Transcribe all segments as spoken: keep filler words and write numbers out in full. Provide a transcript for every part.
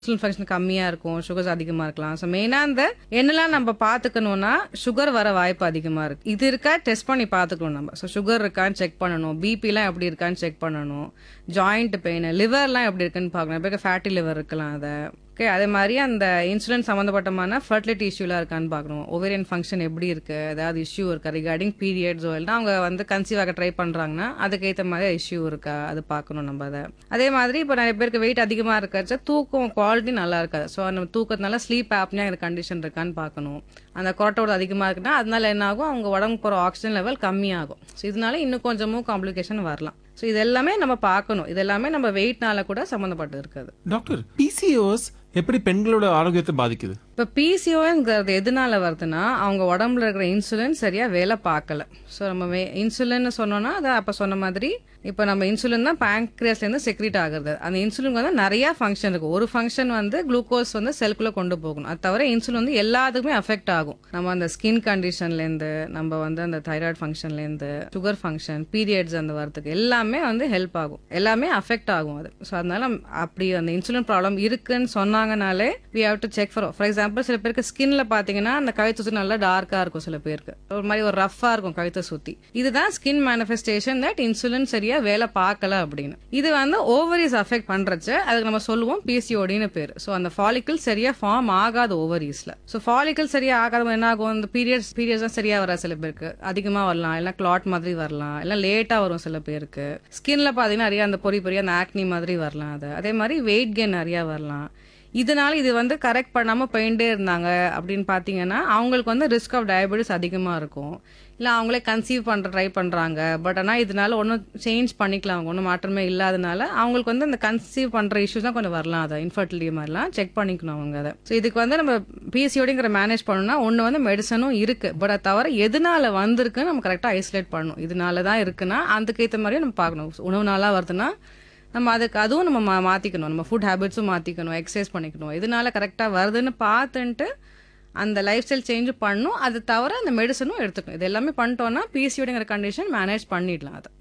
Insulin function கம்மியா இருக்கும், sugars அதிகமா இருக்கலாம். ஸோ மெயினா அந்த என்னெல்லாம் நம்ம பார்த்துக்கணும்னா சுகர் வர வாய்ப்பு அதிகமா இருக்கு. இது இருக்கா டெஸ்ட் பண்ணி பார்த்துக்கணும் நம்ம. ஸோ சுகர் இருக்கான்னு செக் பண்ணணும், பிபிலாம் எப்படி இருக்கான்னு செக் பண்ணணும், ஜாயிண்ட் பெயின், லிவர்லாம் எப்படி இருக்குன்னு பார்க்கணும். இப்போ ஃபேட்டி லிவர் இருக்கலாம் அதை. ஓகே, அதே மாதிரி அந்த இன்சுலின் சம்மந்தப்பட்டமான ஃபர்டிலிட்டி இஷ்யூலாம் இருக்கான்னு பார்க்கணும். ஓவேரியன் ஃபங்க்ஷன் எப்படி இருக்கு, ஏதாவது இஷ்யூ இருக்கா ரிகார்டிங் பீரியட்ஸ், இல்லைனா அவங்க வந்து கன்சீவ் ஆக ட்ரை பண்றாங்கன்னா அதுக்கேற்ற மாதிரி இஷ்யூ இருக்கா அது பார்க்கணும் நம்ம அதை. அதே மாதிரி இப்போ நிறைய பேருக்கு வெயிட் அதிகமா இருக்காச்சு, தூக்கம் குவாலிட்டி நல்லா இருக்காது. ஸோ நம்ம தூக்கத்தினால ஸ்லீப் ஆப்னியா கண்டிஷன் இருக்கான்னு பார்க்கணும். அந்த கொரட்டோட அதிகமா இருக்குன்னா அதனால என்ன ஆகும், அவங்க உடம்பு போகிற ஆக்சிஜன் லெவல் கம்மியாகும். ஸோ இதனால இன்னும் கொஞ்சமும் காம்ப்ளிகேஷன் வரலாம். ஸோ இது எல்லாமே நம்ம பார்க்கணும். இது எல்லாமே நம்ம வெயிட்னால கூட சம்மந்தப்பட்டு இருக்காது. டாக்டர், பிசிஓஎஸ் எப்படி பெண்களோட ஆரோக்கியத்தை பாதிக்குது? இப்போ பிசிஓங்கிறது எதனால வருதுன்னா அவங்க உடம்புல இருக்கிற இன்சுலின் சரியா வேலை பார்க்கல. ஸோ நம்ம இன்சுலின் சொன்னோம்னா அதை அப்போ சொன்ன மாதிரி இப்போ நம்ம இன்சுலின் தான் பேங்க்ரியாஸ்லேருந்து செக்ரீட் ஆகுறது. அந்த இன்சுலின் வந்து நிறைய ஃபங்க்ஷன் இருக்கு. ஒரு ஃபங்க்ஷன் வந்து குளுக்கோஸ் வந்து செல்குள்ளே கொண்டு போகணும். அது தவிர இன்சுலின் வந்து எல்லாத்துக்குமே அஃபெக்ட் ஆகும். நம்ம அந்த ஸ்கின் கண்டிஷன்லேருந்து நம்ம வந்து அந்த தைராய்டு ஃபங்க்ஷன்லேருந்து சுகர் ஃபங்க்ஷன் பீரியட்ஸ் அந்த வரதுக்கு எல்லாமே வந்து ஹெல்ப் ஆகும், எல்லாமே அஃபெக்ட் ஆகும் அது. ஸோ அதனால அப்படி அந்த இன்சுலின் ப்ராப்ளம் இருக்குன்னு சொன்னாங்கனாலே we have to check for for example சில பேருக்கு ஸ்கின்ல பார்த்தீங்கன்னா அந்த கழுத்து சுற்றி நல்லா டார்க்காக இருக்கும், சில பேருக்கு ஒரு மாதிரி ஒரு ரஃபாக இருக்கும் கழுத்தை சுற்றி. இதுதான் ஸ்கின் மேனிஃபெஸ்டேஷன் தட் இன்சுலின் சரியா வேலை பார்க்கல அப்படின்னு. இது வந்து ஓவரிஸ் அஃபெக்ட் பண்றச்சு அதுக்கு நம்ம சொல்லுவோம் பிசிஓடின்னு பேர். ஸோ அந்த ஃபாலிக்கல் சரியா ஃபார்ம் ஆகாது ஓவரிஸ்ல. ஸோ ஃபாலிக்கல் சரியா ஆகாத என்ன ஆகும், இந்த பீரியட்ஸ் பீரியட்ஸ் தான் சரியா வர சில பேருக்கு அதிகமா வரலாம், இல்லை கிளாட் மாதிரி வரலாம், இல்லை லேட்டா வரும் சில பேருக்கு. ஸ்கின்ல பாத்தீங்கன்னா நிறைய அந்த பொறி பொறி அந்த ஆக்னி மாதிரி வரலாம். அது அதே மாதிரி வெயிட் கெயின் நிறைய வரலாம். இதனால இது வந்து கரெக்ட் பண்ணாம போயிட்டே இருந்தாங்க அப்படின்னு பாத்தீங்கன்னா அவங்களுக்கு வந்து ரிஸ்க் ஆஃப் டயபெட்டிஸ் அதிகமா இருக்கும். இல்ல அவங்களே கன்சீவ் பண்ற ட்ரை பண்றாங்க, பட் ஆனா இதனால ஒன்னும் சேஞ்ச் பண்ணிக்கலாம், அவங்க ஒன்றும் மாற்றமே இல்லாதனால அவங்களுக்கு வந்து அந்த கன்சீவ் பண்ற இஷ்யூஸ் தான் கொஞ்சம் வரலாம். அதை இன்ஃபர்டிலிட்டி மாதிரிலாம் செக் பண்ணிக்கணும் அவங்க அதை. ஸோ இதுக்கு வந்து நம்ம பிசிஓடிங்கிற மேனேஜ் பண்ணணும்னா ஒன்று வந்து மெடிசனும் இருக்கு, பட் அது தவிர எதனால வந்திருக்குன்னு நம்ம கரெக்டாக ஐசோலேட் பண்ணணும். இதனால தான் இருக்குன்னா அதுக்கேற்ற மாதிரியும் நம்ம பார்க்கணும். உணவு நாளாக வருதுன்னா நம்ம அதுக்கு அதுவும் நம்ம மா மாற்றிக்கணும் நம்ம ஃபுட் ஹேபிட்ஸும் மாற்றிக்கணும், எக்ஸசைஸ் பண்ணிக்கணும். இதனால கரெக்டாக வருதுன்னு பார்த்துன்ட்டு அந்த லைஃப் ஸ்டைல் சேஞ்ச் பண்ணணும். அது தவிர அந்த மெடிசனும் எடுத்துக்கணும். இது எல்லாமே பண்ணிட்டோம்னா பிசிஓடிங்கிற கண்டிஷன் மேனேஜ் பண்ணிடலாம் அதை.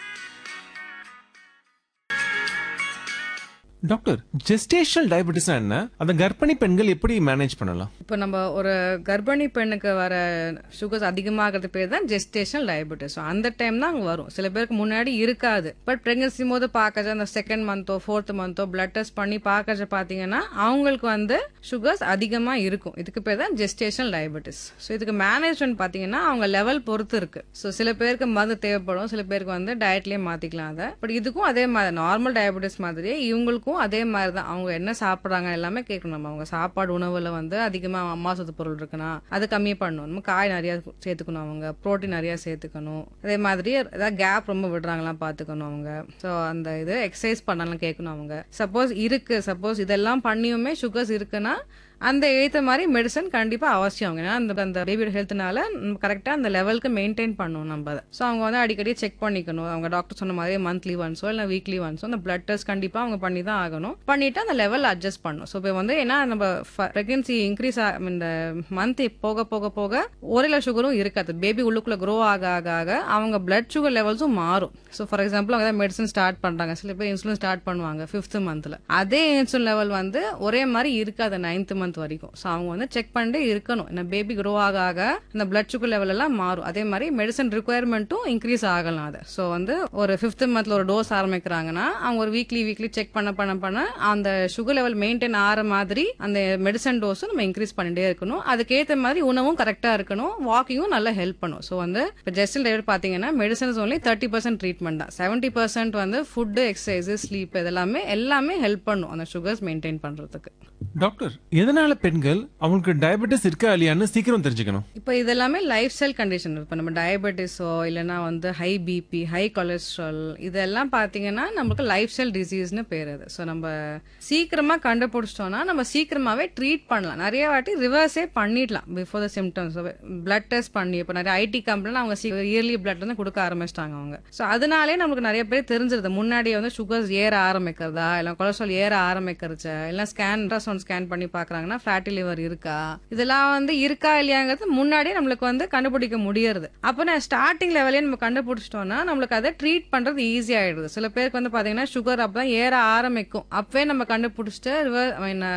டாக்டர், ஜெஸ்டேஷனல் டயபெட்டிஸ் என்ன, அந்த கர்ப்பிணி பெண்கள் எப்படி மேனேஜ் பண்ணலாம்? இப்போ நம்ம ஒரு கர்ப்பிணி பெண்ணுக்கு வர சுகர்ஸ் அதிகமாகிறது பேர் தான் ஜெஸ்டேஷனல் டயபெட்டிஸ். அந்த டைம் தான் அங்கே வரும். சில பேருக்கு முன்னாடி இருக்காது, பட் பிரெக்னன்சி போது பார்க்கறது அந்த செகண்ட் மந்தோ ஃபோர்த் மந்தோ பிளட் டெஸ்ட் பண்ணி பார்க்கறது பார்த்தீங்கன்னா அவங்களுக்கு வந்து சுகர்ஸ் அதிகமாக இருக்கும். இதுக்கு பேர் தான் ஜெஸ்டேஷனல் டயபெட்டிஸ். ஸோ இதுக்கு மேனேஜ்மெண்ட் பார்த்தீங்கன்னா அவங்க லெவல் பொறுத்து இருக்கு. ஸோ சில பேருக்கு மருந்து தேவைப்படும், சில பேருக்கு வந்து டயட்லேயே மாற்றிக்கலாம் அதை. பட் இதுக்கும் அதே மாதிரி நார்மல் டயபெட்டிஸ் மாதிரியே இவங்களுக்கும் அதே மாதிரி தான். அவங்க என்ன சாப்பிட்றாங்க எல்லாமே கேட்கணும். நம்ம அவங்க சாப்பாடு உணவுல வந்து அதிகமா அம்மா சத்து பொருள் இருக்குன்னா அது கம்மி பண்ணணும். நம்ம காய் நிறைய சேர்த்துக்கணும், அவங்க புரோட்டீன் நிறைய சேர்த்துக்கணும். அதே மாதிரி ஏதாவது கேப் ரொம்ப விடுறாங்களாம் பார்த்துக்கணும் அவங்க. ஸோ அந்த இது எக்ஸசைஸ் பண்ணலாம் கேட்கணும் அவங்க. சப்போஸ் இருக்கு, சப்போஸ் இதெல்லாம் பண்ணியுமே சுகர்ஸ் இருக்குன்னா அந்த ஏற்ற மாதிரி மெடிசன் கண்டிப்பா அவசியம். ஏன்னா அந்த அந்த பேபியோட ஹெல்த்னால கரெக்டா அந்த லெவலுக்கு மெயின்டைன் பண்ணணும் நம்ம அதை. ஸோ அவங்க வந்து அடிக்கடி செக் பண்ணிக்கணும். அவங்க டாக்டர் சொன்ன மாதிரி மந்த்லி ஒன்ஸோ இல்லை வீக்லி ஒன்ஸோ அந்த பிளட் டெஸ்ட் கண்டிப்பா அவங்க பண்ணி தான் ஆகணும். பண்ணிட்டு அந்த லெவல் அட்ஜஸ்ட் பண்ணணும். ஸோ இப்போ வந்து ஏன்னா நம்ம பிரெக்னன்சி இன்க்ரீஸ் இந்த மந்த் போக போக போக ஒரு சுகரும் இருக்காது. பேபி உள்ளுக்குள்ள க்ரோ ஆக ஆக ஆக அவங்க பிளட் சுகர் லெவல்ஸும் மாறும். ஸோ ஃபார் எக்ஸாம்பிள் அவங்க மெடிசன் ஸ்டார்ட் பண்றாங்க, சில பேர் இன்சுலின் ஸ்டார்ட் பண்ணுவாங்க ஃபிஃப்த் மந்த்ல. அதே இன்சுலின் லெவல் வந்து ஒரே மாதிரி இருக்காது நைன்த் மந்த் வரைக்கும். ஸோ அவங்க வந்து செக் பண்ணிட்டு இருக்கணும். ஏன்னா பேபி க்ரோ ஆக ஆக அந்த பிளட் சுகர் லெவல் எல்லாம் மாறும். அதே மாதிரி மெடிசன் ரிக்குவயர்மெண்ட்டும் இன்க்ரீஸ் ஆகலாம் அது. ஸோ வந்து ஒரு ஃபிஃப்த் மந்த்ல ஒரு டோஸ் ஆரம்பிக்கிறாங்கன்னா அவங்க ஒரு வீக்லி வீக்லி செக் பண்ண பண்ண பண்ண அந்த சுகர் லெவல் மெயின்டைன் ஆகிற மாதிரி அந்த மெடிசன் டோஸும் நம்ம இன்க்ரீஸ் பண்ணிட்டே இருக்கணும். அதுக்கேற்ற மாதிரி உணவும் கரெக்டா இருக்கணும், வாக்கிங்கும் நல்லா ஹெல்ப் பண்ணும். ஸோ வந்து இப்போ ஜெஸ்டல் டயபெட் பார்த்தீங்கன்னா medicines only thirty percent treatment தான். செவன்டி பர்சன்ட் வந்து ஃபுட்டு, எக்ஸசைஸ், ஸ்லீப் இதெல்லாமே எல்லாமே ஹெல்ப் பண்ணும் அந்த சுகர்ஸ் மெயின்டைன் பண்றதுக்கு. டாக்டர், எதனால பெண்கள் அவங்களுக்கு டயபெட்டிஸ் இருக்கா இல்லையான்னு சீக்கிரம் தெரிஞ்சுக்கணும்? இப்போ இதெல்லாமே லைஃப் ஸ்டைல் கண்டிஷன். இப்போ நம்ம டயபெட்டிஸோ இல்லைன்னா வந்து ஹை பிபி, ஹை கொலஸ்ட்ரால் இதெல்லாம் பார்த்தீங்கன்னா நம்மளுக்கு லைஃப் ஸ்டைல் டிசீஸ்னு பேர் அது. ஸோ நம்ம சீக்கிரமா கண்டுபிடிச்சிட்டோம்னா நம்ம சீக்கிரமாவே ட்ரீட் பண்ணலாம். நிறைய வாட்டி ரிவர்ஸே பண்ணிடலாம் before the symptoms. Blood test பண்ணி இப்போ நிறைய ஐடி கம்பெனில அவங்க இயர்லி பிளட் வந்து கொடுக்க ஆரம்பிச்சிட்டாங்க அவங்க. ஸோ அதனாலே நமக்கு நிறைய பேர் தெரிஞ்சிருது முன்னாடியே வந்து சுகர்ஸ் ஏற ஆரம்பிக்கிறதா, இல்லை கொலஸ்ட்ரால் ஏற ஆரம்பிக்கிறச்சா, இல்லை ஸ்கேன் ஸ்கேன் பண்ணி பாக்குறாங்கன்னா ஃபேட்டி லிவர் இருக்கா, இதெல்லாம் வந்து இருக்கா இல்லையாங்கிறது முன்னாடியே நம்மளுக்கு வந்து கண்டுபிடிக்க முடியறது. அப்போ நான் ஸ்டார்டிங் லெவலே நம்ம கண்டுபிடிச்சிட்டோம்னா நம்மளுக்கு அதை ட்ரீட் பண்றது ஈஸி ஆயிடுது. சில பேருக்கு வந்து பாத்தீங்கன்னா சுகர் அப்பதான் ஏற ஆரம்பிக்கும், அப்பவே நம்ம கண்டுபிடிச்சிட்டு